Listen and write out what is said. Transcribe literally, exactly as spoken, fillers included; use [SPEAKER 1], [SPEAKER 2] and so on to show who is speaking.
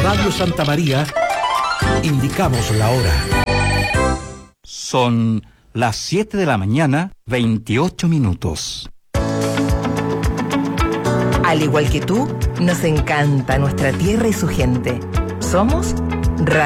[SPEAKER 1] Radio Santa María, indicamos la hora.
[SPEAKER 2] Son las siete de la mañana, veintiocho minutos.
[SPEAKER 3] Al igual que tú, nos encanta nuestra tierra y su gente. Somos Radio